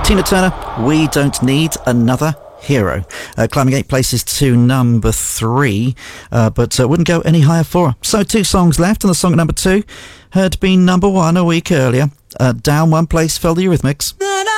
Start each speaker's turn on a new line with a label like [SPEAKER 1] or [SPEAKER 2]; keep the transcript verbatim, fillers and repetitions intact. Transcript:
[SPEAKER 1] Tina Turner, We Don't Need Another Hero. Uh, climbing eight places to number three, uh, but uh, wouldn't go any higher for her. So two songs left, and the song at number two had been number one a week earlier. Uh, down one place fell the Eurythmics.